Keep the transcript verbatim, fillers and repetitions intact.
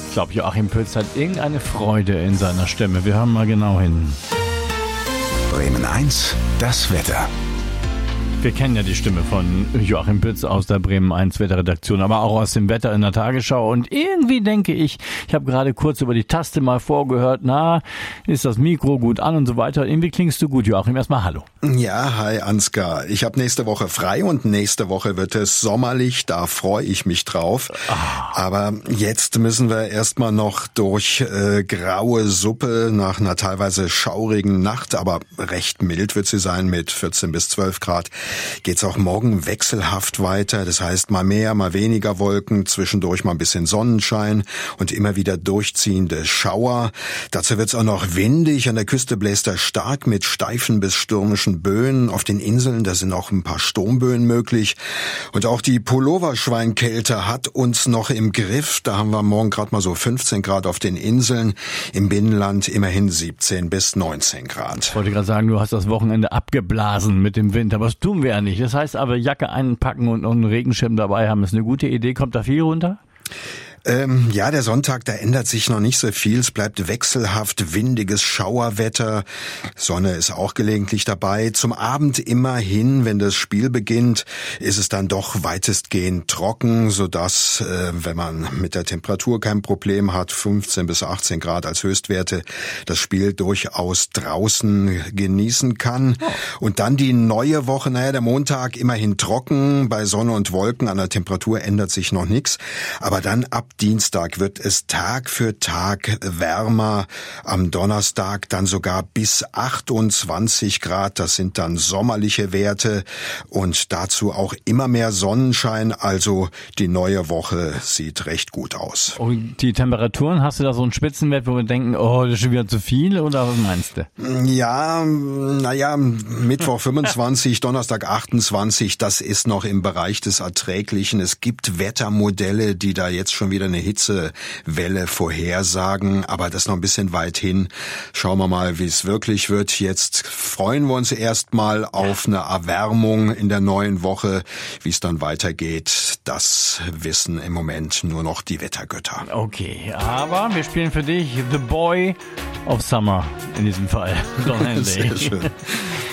Ich glaube, Joachim Pütz hat irgendeine Freude in seiner Stimme. Wir hören mal genau hin. Bremen eins, das Wetter. Wir kennen ja die Stimme von Joachim Pütz aus der Bremen eins Wetterredaktion, aber auch aus dem Wetter in der Tagesschau. Und irgendwie denke ich, ich habe gerade kurz über die Taste mal vorgehört, na, ist das Mikro gut an und so weiter. Irgendwie klingst du gut, Joachim. Erstmal hallo. Ja, hi Ansgar. Ich habe nächste Woche frei und nächste Woche wird es sommerlich, da freue ich mich drauf. Ah. Aber jetzt müssen wir erstmal noch durch äh, graue Suppe nach einer teilweise schaurigen Nacht, aber recht mild wird sie sein mit vierzehn bis zwölf Grad. Geht's auch morgen wechselhaft weiter. Das heißt, mal mehr, mal weniger Wolken, zwischendurch mal ein bisschen Sonnenschein und immer wieder durchziehende Schauer. Dazu wird's auch noch windig. An der Küste bläst er stark mit steifen bis stürmischen Böen. Auf den Inseln, da sind auch ein paar Sturmböen möglich. Und auch die Pulloverschweinkälte hat uns noch im Griff. Da haben wir morgen gerade mal so fünfzehn Grad auf den Inseln. Im Binnenland immerhin siebzehn bis neunzehn Grad. Ich wollte gerade sagen, du hast das Wochenende abgeblasen mit dem Wind, aber was tun wir ja nicht. Das heißt aber, Jacke einpacken und noch einen Regenschirm dabei haben, ist eine gute Idee. Kommt da viel runter? Ähm, ja, der Sonntag, da ändert sich noch nicht so viel. Es bleibt wechselhaft, windiges Schauerwetter. Sonne ist auch gelegentlich dabei. Zum Abend immerhin, wenn das Spiel beginnt, ist es dann doch weitestgehend trocken, sodass, äh, wenn man mit der Temperatur kein Problem hat, fünfzehn bis achtzehn Grad als Höchstwerte, das Spiel durchaus draußen genießen kann. Oh. Und dann die neue Woche, naja, der Montag immerhin trocken, bei Sonne und Wolken, an der Temperatur ändert sich noch nichts. Aber dann ab Dienstag wird es Tag für Tag wärmer. Am Donnerstag dann sogar bis achtundzwanzig Grad. Das sind dann sommerliche Werte und dazu auch immer mehr Sonnenschein. Also die neue Woche sieht recht gut aus. Und die Temperaturen, hast du da so einen Spitzenwert, wo wir denken, oh, das ist schon wieder zu viel, oder was meinst du? Ja, naja, Mittwoch fünfundzwanzig, Donnerstag achtundzwanzig, das ist noch im Bereich des Erträglichen. Es gibt Wettermodelle, die da jetzt schon wieder eine Hitzewelle vorhersagen, aber das ist noch ein bisschen weit hin. Schauen wir mal, wie es wirklich wird. Jetzt freuen wir uns erstmal auf eine Erwärmung in der neuen Woche. Wie es dann weitergeht, das wissen im Moment nur noch die Wettergötter. Okay, aber wir spielen für dich The Boy of Summer in diesem Fall. Don Henley. Sehr schön.